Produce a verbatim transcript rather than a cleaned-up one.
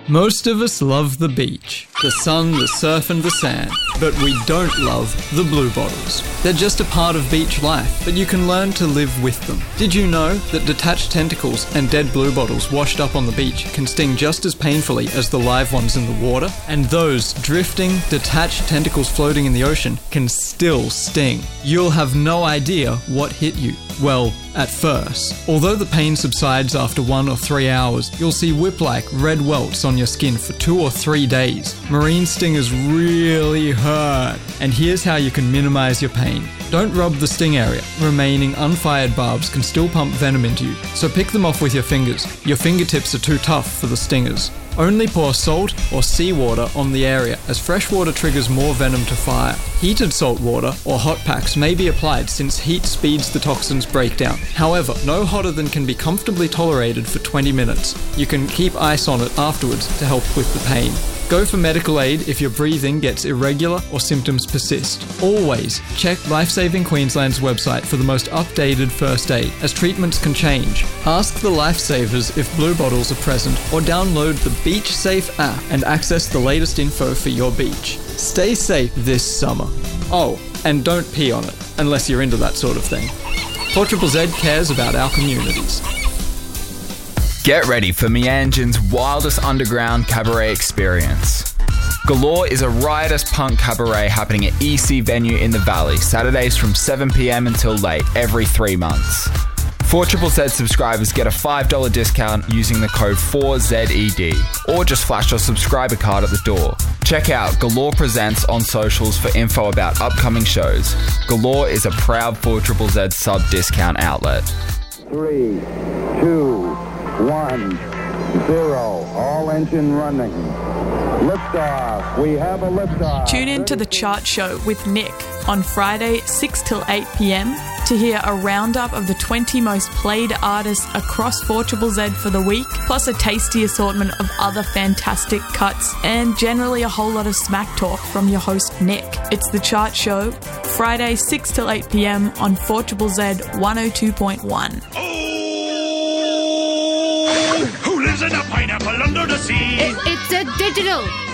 Most of us love the beach, the sun, the surf and the sand, but we don't love the blue bottles. They're just a part of beach life, but you can learn to live with them. Did you know that detached tentacles and dead blue bottles washed up on the beach can sting just as painfully as the live ones in the water? And those drifting, detached tentacles floating in the ocean can still sting. You'll have no idea what hit you. Well, at first. Although the pain subsides after one or three hours, you'll see whip-like red welts on your skin for two or three days. Marine stingers really hurt. And here's how you can minimize your pain. Don't rub the sting area. Remaining unfired barbs can still pump venom into you, so pick them off with your fingers. Your fingertips are too tough for the stingers. Only pour salt or seawater on the area, as fresh water triggers more venom to fire. Heated salt water or hot packs may be applied since heat speeds the toxin's breakdown. However, no hotter than can be comfortably tolerated for twenty minutes. You can keep ice on it afterwards to help with the pain. Go for medical aid if your breathing gets irregular or symptoms persist. Always check Lifesaving Queensland's website for the most updated first aid, as treatments can change. Ask the Lifesavers if blue bottles are present, or download the Beach Safe app and access the latest info for your beach. Stay safe this summer. Oh, and don't pee on it, unless you're into that sort of thing. four Z Z Z cares about our communities. Get ready for Meanjin's wildest underground cabaret experience. Galore is a riotous punk cabaret happening at E C Venue in the Valley, Saturdays from seven p.m. until late, every three months. four Z Z Z subscribers get a five dollars discount using the code four Z E D, or just flash your subscriber card at the door. Check out Galore Presents on socials for info about upcoming shows. Galore is a proud four Z Z Z sub-discount outlet. Three, two, one, zero. All engine running. Liftoff. We have a liftoff. Tune in to The Chart Show with Nick on Friday, six till eight p.m. to hear a roundup of the twenty most played artists across four Z Z Z for the week, plus a tasty assortment of other fantastic cuts, and generally a whole lot of smack talk from your host Nick. It's The Chart Show, Friday, six till eight p.m. on four Z Z Z one oh two point one. Who lives in a pineapple under the sea? It, it's a digital.